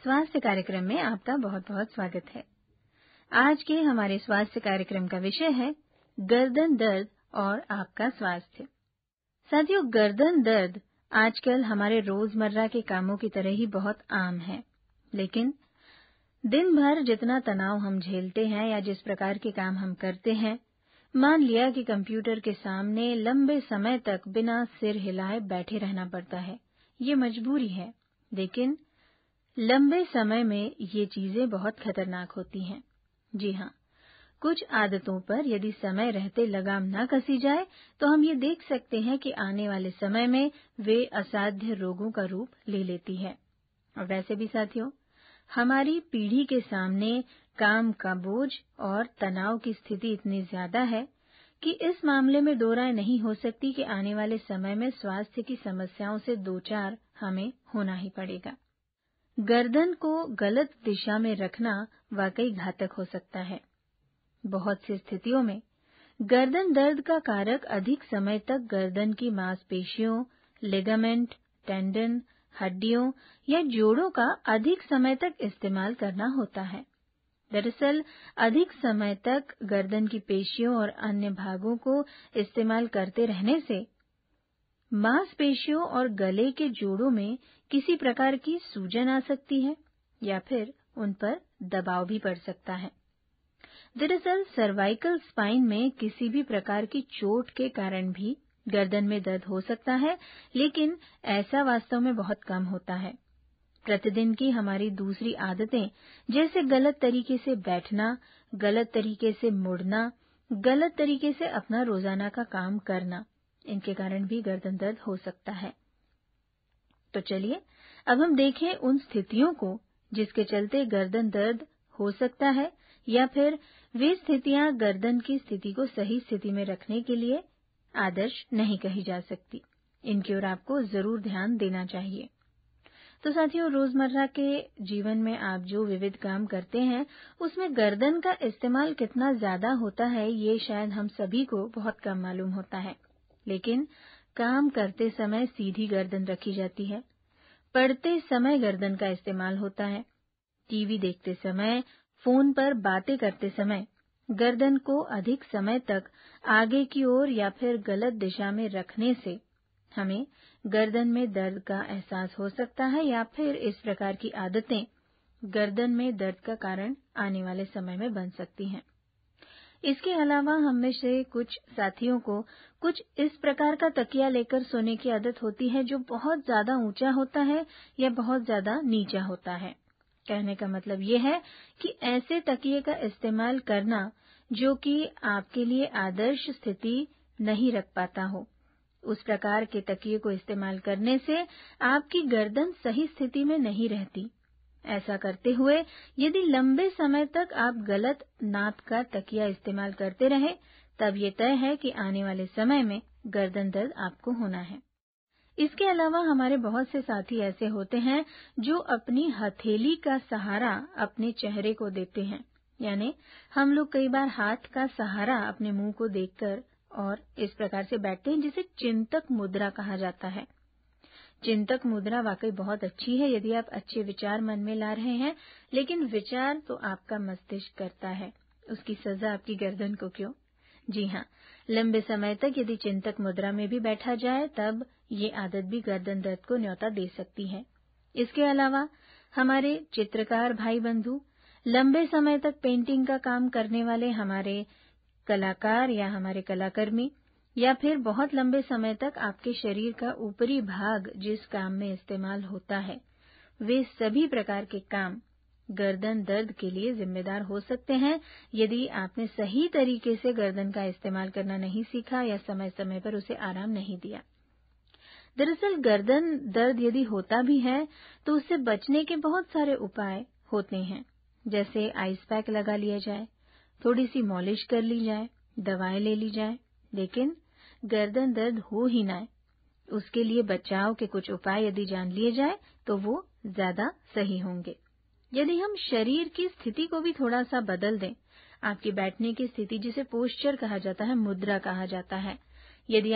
स्वास्थ्य कार्यक्रम में आपका बहुत-बहुत स्वागत है। आज के हमारे स्वास्थ्य कार्यक्रम का विषय है गर्दन दर्द और आपका स्वास्थ्य। साथियों, गर्दन दर्द आजकल हमारे रोजमर्रा के कामों की तरह ही बहुत आम है, लेकिन दिन भर जितना तनाव हम झेलते हैं या जिस प्रकार के काम हम करते हैं, मान लिया कि कंप्यूटर के सामने लंबे समय तक बिना सिर हिलाए बैठे रहना पड़ता है। ये मजबूरी है, लेकिन लंबे समय में ये चीजें बहुत खतरनाक होती हैं। जी हाँ, कुछ आदतों पर यदि समय रहते लगाम न कसी जाए तो हम ये देख सकते हैं कि आने वाले समय में वे असाध्य रोगों का रूप ले लेती है। और वैसे भी साथियों, हमारी पीढ़ी के सामने काम का बोझ और तनाव की स्थिति इतनी ज्यादा है कि इस मामले में दो राय नहीं हो सकती कि आने वाले समय में स्वास्थ्य की समस्याओं से दो चार हमें होना ही पड़ेगा। गर्दन को गलत दिशा में रखना वाकई घातक हो सकता है। बहुत सी स्थितियों में गर्दन दर्द का कारक अधिक समय तक गर्दन की मांसपेशियों, लिगामेंट, टेंडन, हड्डियों या जोड़ों का अधिक समय तक इस्तेमाल करना होता है। दरअसल अधिक समय तक गर्दन की पेशियों और अन्य भागों को इस्तेमाल करते रहने से मांसपेशियों और गले के जोड़ों में किसी प्रकार की सूजन आ सकती है या फिर उन पर दबाव भी पड़ सकता है। दरअसल सर्वाइकल स्पाइन में किसी भी प्रकार की चोट के कारण भी गर्दन में दर्द हो सकता है, लेकिन ऐसा वास्तव में बहुत कम होता है। प्रतिदिन की हमारी दूसरी आदतें, जैसे गलत तरीके से बैठना, गलत तरीके से मुड़ना, गलत तरीके से अपना रोजाना का काम करना, इनके कारण भी गर्दन दर्द हो सकता है। तो चलिए अब हम देखें उन स्थितियों को जिसके चलते गर्दन दर्द हो सकता है या फिर वे स्थितियां गर्दन की स्थिति को सही स्थिति में रखने के लिए आदर्श नहीं कही जा सकती। इनकी ओर आपको जरूर ध्यान देना चाहिए। तो साथियों, रोजमर्रा के जीवन में आप जो विविध काम करते हैं, उसमें गर्दन का इस्तेमाल कितना ज्यादा होता है, ये शायद हम सभी को बहुत कम मालूम होता है। लेकिन काम करते समय सीधी गर्दन रखी जाती है, पढ़ते समय गर्दन का इस्तेमाल होता है, टीवी देखते समय, फोन पर बातें करते समय गर्दन को अधिक समय तक आगे की ओर या फिर गलत दिशा में रखने से हमें गर्दन में दर्द का एहसास हो सकता है या फिर इस प्रकार की आदतें गर्दन में दर्द का कारण आने वाले समय में बन सकती हैं। इसके अलावा हम में से कुछ साथियों को कुछ इस प्रकार का तकिया लेकर सोने की आदत होती है जो बहुत ज्यादा ऊंचा होता है या बहुत ज्यादा नीचा होता है। कहने का मतलब ये है कि ऐसे तकिए का इस्तेमाल करना जो कि आपके लिए आदर्श स्थिति नहीं रख पाता हो, उस प्रकार के तकिए को इस्तेमाल करने से आपकी गर्दन सही स्थिति में नहीं रहती। ऐसा करते हुए यदि लंबे समय तक आप गलत नाप का तकिया इस्तेमाल करते रहे, तब ये तय है कि आने वाले समय में गर्दन दर्द आपको होना है। इसके अलावा हमारे बहुत से साथी ऐसे होते हैं जो अपनी हथेली का सहारा अपने चेहरे को देते हैं, यानी हम लोग कई बार हाथ का सहारा अपने मुंह को देखकर और इस प्रकार से बैठते हैं, जिसे चिंतक मुद्रा कहा जाता है। चिंतक मुद्रा वाकई बहुत अच्छी है यदि आप अच्छे विचार मन में ला रहे हैं, लेकिन विचार तो आपका मस्तिष्क करता है, उसकी सजा आपकी गर्दन को क्यों। जी हाँ, लंबे समय तक यदि चिंतक मुद्रा में भी बैठा जाए तब ये आदत भी गर्दन दर्द को न्योता दे सकती है। इसके अलावा हमारे चित्रकार भाई बंधु, लंबे समय तक पेंटिंग का काम करने वाले हमारे कलाकार या हमारे कलाकर्मी, या फिर बहुत लंबे समय तक आपके शरीर का ऊपरी भाग जिस काम में इस्तेमाल होता है, वे सभी प्रकार के काम गर्दन दर्द के लिए जिम्मेदार हो सकते हैं यदि आपने सही तरीके से गर्दन का इस्तेमाल करना नहीं सीखा या समय समय पर उसे आराम नहीं दिया। दरअसल गर्दन दर्द यदि होता भी है तो उससे बचने के बहुत सारे उपाय होते हैं, जैसे आइस पैक लगा लिया जाए, थोड़ी सी मालिश कर ली जाए, दवाएं ले ली जाए, लेकिन गर्दन दर्द हो ही ना, उसके लिए बचाव के कुछ उपाय यदि जान लिए जाए तो वो ज्यादा सही होंगे। यदि हम शरीर की स्थिति को भी थोड़ा सा बदल दें, आपकी बैठने की स्थिति जिसे पोस्चर कहा जाता है, मुद्रा कहा जाता है, यदि